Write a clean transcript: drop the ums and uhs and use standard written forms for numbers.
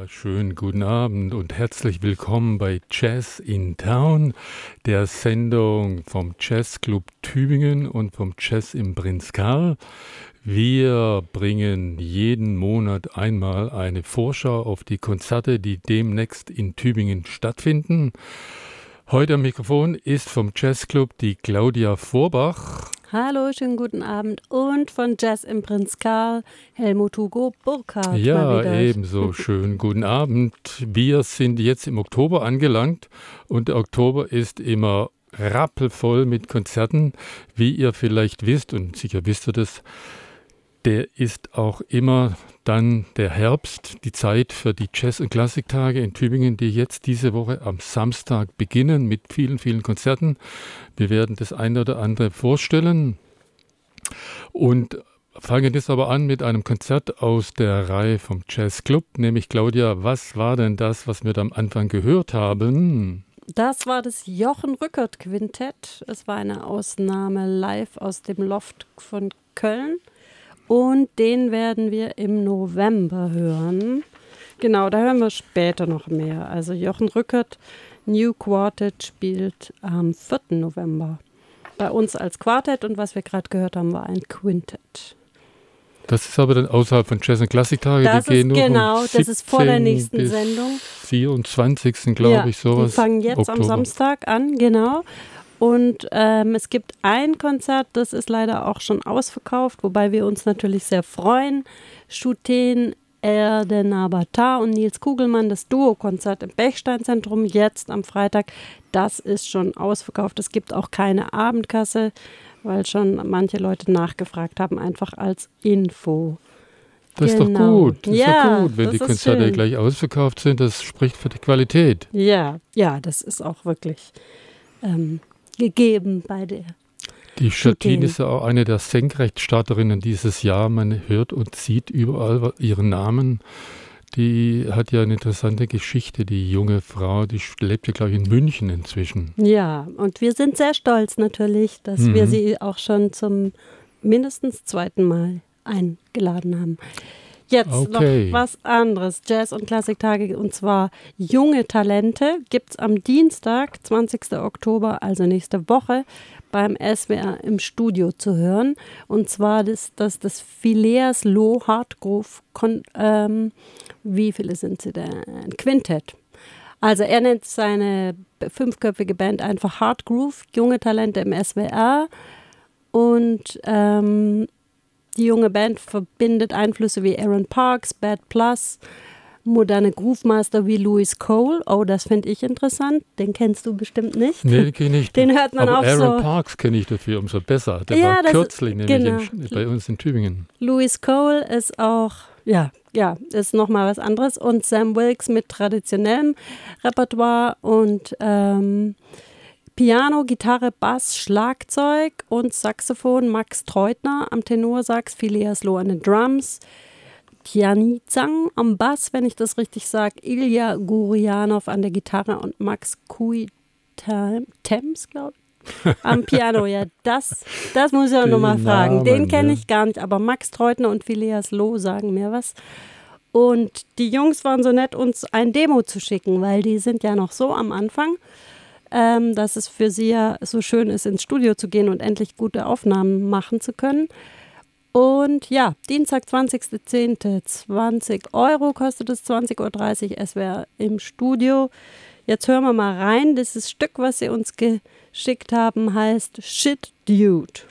schönen guten Abend und herzlich willkommen bei Jazz in Town, der Sendung vom Jazzclub Tübingen und vom Jazz im Prinz Karl. Wir bringen jeden Monat einmal eine Vorschau auf die Konzerte, die demnächst in Tübingen stattfinden. Heute am Mikrofon ist vom Jazzclub die Claudia Vorbach. Hallo, schönen guten Abend. Und von Jazz im Prinz Karl, Helmut Hugo Burkhardt. Ja, ebenso. Schönen guten Abend. Wir sind jetzt im Oktober angelangt und der Oktober ist immer rappelvoll mit Konzerten. Wie ihr vielleicht wisst, und sicher wisst ihr das, der ist auch immer dann der Herbst, die Zeit für die Jazz- und Klassiktage in Tübingen, die jetzt diese Woche am Samstag beginnen mit vielen, vielen Konzerten. Wir werden das eine oder andere vorstellen und fangen jetzt aber an mit einem Konzert aus der Reihe vom Jazzclub, nämlich Claudia, was war denn das, was wir da am Anfang gehört haben? Das war das Jochen Rückert Quintett. Es war eine Ausnahme live aus dem Loft von Köln. Und den werden wir im November hören. Genau, da hören wir später noch mehr. Also Jochen Rückert, New Quartet, spielt am 4. November. Bei uns als Quartett und was wir gerade gehört haben, war ein Quintett. Das ist aber dann außerhalb von Jazz- und Klassiktage. Das die gehen ist nur genau, das ist vor der nächsten Sendung. 24. glaube ich, sowas. Die fangen jetzt Oktober. am Samstag an, genau. Und es gibt ein Konzert, das ist leider auch schon ausverkauft, wobei wir uns natürlich sehr freuen. Shooten Erdenabatar und Nils Kugelmann, das Duo-Konzert im Bechstein-Zentrum, jetzt am Freitag, das ist schon ausverkauft. Es gibt auch keine Abendkasse, weil schon manche Leute nachgefragt haben, einfach als Info. Das ist doch gut. Das ist doch gut, wenn die Konzerte schön. gleich ausverkauft sind. Das spricht für die Qualität. Ja, das ist auch wirklich gegeben bei der. Die Shooten ist ja auch eine der Senkrechtstarterinnen dieses Jahr. Man hört und sieht überall ihren Namen. Die hat ja eine interessante Geschichte, die junge Frau. Die lebt ja, glaube ich, in München inzwischen. Ja, und wir sind sehr stolz natürlich, dass wir sie auch schon zum mindestens 2. Mal eingeladen haben. Jetzt noch was anderes, Jazz- und Klassiktage, und zwar junge Talente gibt es am Dienstag, 20. Oktober, also nächste Woche, beim SWR im Studio zu hören. Und zwar das Phileas Loh Hardgroove, wie viele sind sie denn? Quintett. Also er nennt seine 5-köpfige Band einfach Hardgroove, junge Talente im SWR. Und die junge Band verbindet Einflüsse wie Aaron Parks, Bad Plus, moderne Groovemaster wie Louis Cole. Oh, das finde ich interessant. Den kennst du bestimmt nicht. Nee, den kenne ich nicht. Den hört man aber auch Aaron so. Parks kenne ich dafür umso besser. Der Ja, war kürzlich nämlich genau. bei uns in Tübingen. Louis Cole ist auch, ist nochmal was anderes. Und Sam Wilkes mit traditionellem Repertoire und Piano, Gitarre, Bass, Schlagzeug und Saxophon Max Treutner am Tenorsax, Phileas Loh an den Drums, Tiani Zhang am Bass, wenn ich das richtig sage, Ilya Gurianov an der Gitarre und Max Kui-Tems, glaube ich, am Piano. Ja, das muss ich auch nochmal fragen. Den kenne ich gar nicht, aber Max Treutner und Phileas Loh sagen mir was. Und die Jungs waren so nett, uns ein Demo zu schicken, weil die sind ja noch so am Anfang, dass es für sie ja so schön ist, ins Studio zu gehen und endlich gute Aufnahmen machen zu können. Und ja, Dienstag, 20.10., 20 € kostet es, 20.30 Uhr SWR im Studio. Jetzt hören wir mal rein. Das Stück, was sie uns geschickt haben, heißt Shit Dude.